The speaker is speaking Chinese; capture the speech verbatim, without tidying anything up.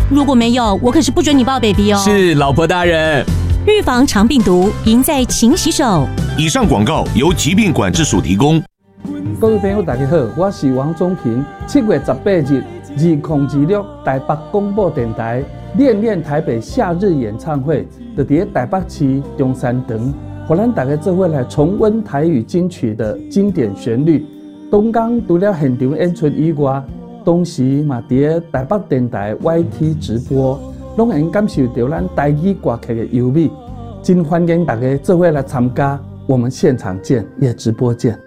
如果没有，我可是不准你抱 baby 哦。 是，老婆大人。 预防肠病毒，赢在勤洗手。 以上广告由疾病管制署提供。 各位朋友，大家好，我是王宗平。七月十八日，二零二六台北广播电台练练台北夏日演唱会，就伫台北市中山堂，互咱大家做伙来重温台语金曲的经典旋律。东港除了现场演出以外，同时嘛伫台北电台 Y T 直播，拢能感受到咱台语歌曲的优美。真欢迎大家做伙来参加，我们现场见，也直播见。